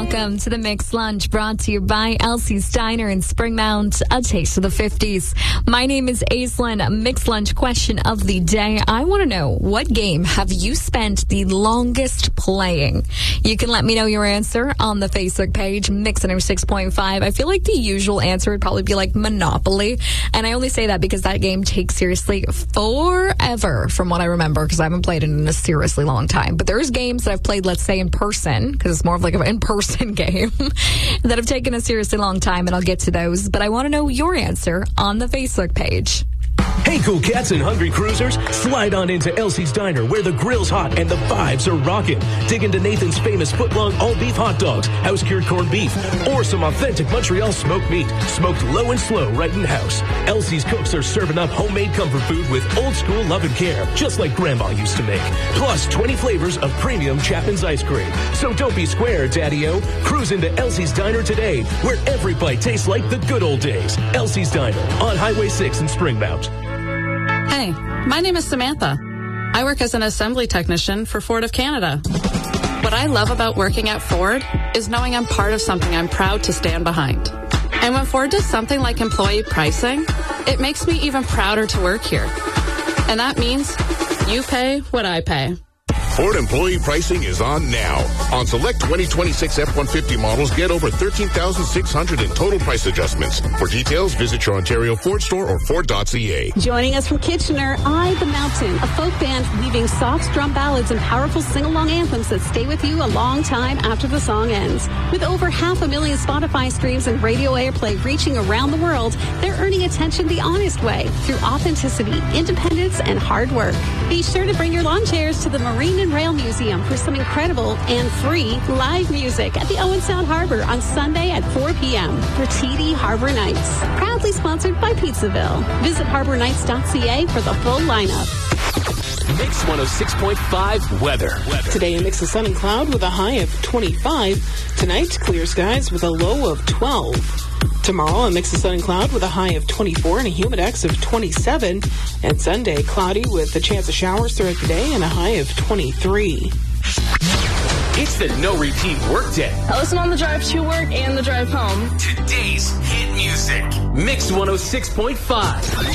welcome to the Mixed Lunch, brought to you by Elsie's Diner in Springmount, a taste of the 50s. My name is Aislinn. Mixed Lunch question of the day. I want to know, what game have you spent the longest playing? You can let me know your answer on the Facebook page, Mix 106.5. I feel like the usual answer would probably be like Monopoly, and I only say that because that game takes seriously forever from what I remember, because I haven't played it in a seriously long time. But there's games that I've played, let's say, in person, because it's more of like an in-person game, that have taken a seriously long time, and I'll get to those. But I want to know your answer on the Facebook page. Hey, cool cats and hungry cruisers, slide on into Elsie's Diner, where the grill's hot and the vibes are rocking. Dig into Nathan's famous foot-long all-beef hot dogs, house-cured corned beef, or some authentic Montreal smoked meat, smoked low and slow right in-house. Elsie's cooks are serving up homemade comfort food with old-school love and care, just like Grandma used to make. Plus 20 flavors of premium Chapman's ice cream. So don't be square, Daddy-O. Cruise into Elsie's Diner today, where every bite tastes like the good old days. Elsie's Diner on Highway 6 in Springmount. Hey, my name is Samantha. I work as an assembly technician for Ford of Canada. What I love about working at Ford is knowing I'm part of something I'm proud to stand behind. And when Ford does something like employee pricing, it makes me even prouder to work here. And that means you pay what I pay. Ford employee pricing is on now. On select 2026 F-150 models, get over $13,600 in total price adjustments. For details, visit your Ontario Ford store or Ford.ca. Joining us from Kitchener, I The Mountain, a folk band weaving soft drum ballads and powerful sing-along anthems that stay with you a long time after the song ends. With over 500,000 Spotify streams and radio airplay reaching around the world, they're earning attention the honest way, through authenticity, independence, and hard work. Be sure to bring your lawn chairs to the Marine and Rail Museum for some incredible and free live music at the Owen Sound Harbor on Sunday at 4 p.m. for TD Harbor Nights. Proudly sponsored by Pizzaville. Visit harbornights.ca for the full lineup. Mix 106.5 weather. Today, a mix of sun and cloud with a high of 25. Tonight, clear skies with a low of 12. Tomorrow, a mix of sun and cloud with a high of 24 and a humidex of 27. And Sunday, cloudy with a chance of showers throughout the day and a high of 23. It's the No Repeat Workday. I listen on the drive to work and the drive home. Today's hit music. Mix 106.5.